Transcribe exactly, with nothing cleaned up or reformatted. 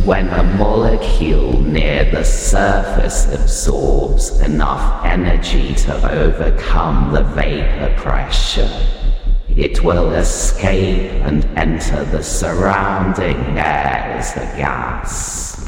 When a molecule near the surface absorbs enough energy to overcome the vapor pressure, it will escape and enter the surrounding air as a gas.